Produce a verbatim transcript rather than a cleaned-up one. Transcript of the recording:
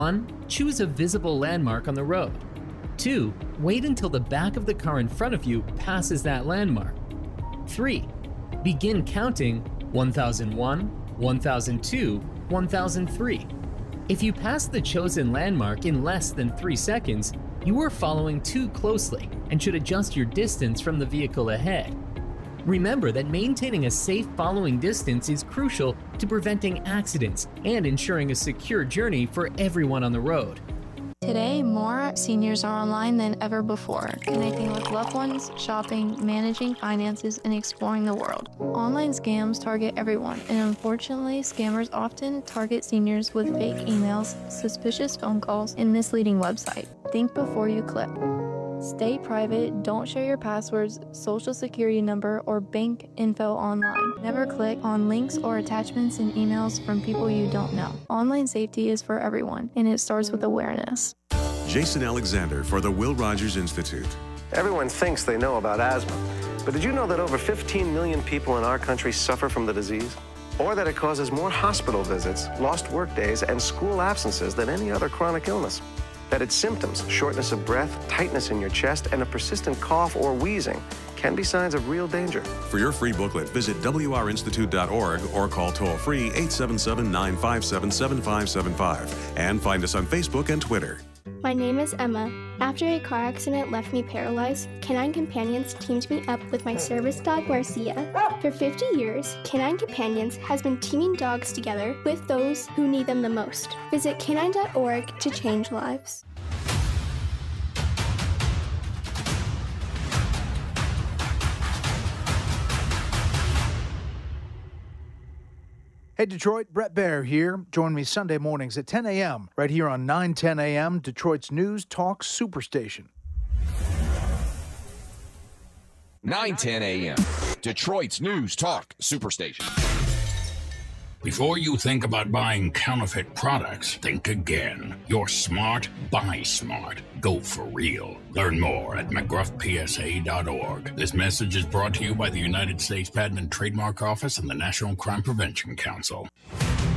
One, choose a visible landmark on the road. Two, wait until the back of the car in front of you passes that landmark. Three, begin counting one thousand one, one thousand two, one thousand three. If you pass the chosen landmark in less than three seconds, you are following too closely and should adjust your distance from the vehicle ahead. Remember that maintaining a safe following distance is crucial to preventing accidents and ensuring a secure journey for everyone on the road. Today, more seniors are online than ever before, connecting with loved ones, shopping, managing finances, and exploring the world. Online scams target everyone, and unfortunately, scammers often target seniors with fake emails, suspicious phone calls, and misleading websites. Think before you click. Stay private, don't share your passwords, social security number, or bank info online. Never click on links or attachments in emails from people you don't know. Online safety is for everyone, and it starts with awareness. Jason Alexander for the Will Rogers Institute. Everyone thinks they know about asthma, but did you know that over fifteen million people in our country suffer from the disease? Or that it causes more hospital visits, lost work days, and school absences than any other chronic illness? That its symptoms, shortness of breath, tightness in your chest, and a persistent cough or wheezing can be signs of real danger. For your free booklet, visit W R institute dot org or call toll-free eight seven seven, nine five seven, seven five seven five. And find us on Facebook and Twitter. My name is Emma. After a car accident left me paralyzed, Canine Companions teamed me up with my service dog, Marcia. For fifty years, Canine Companions has been teaming dogs together with those who need them the most. Visit canine dot org to change lives. Hey Detroit, Brett Baer here. Join me Sunday mornings at ten a.m. right here on nine ten a.m. Detroit's News Talk Superstation. nine ten a.m. Detroit's News Talk Superstation. Before you think about buying counterfeit products, think again. You're smart, buy smart. Go for real. Learn more at mcgruff p s a dot org. This message is brought to you by the United States Patent and Trademark Office and the National Crime Prevention Council.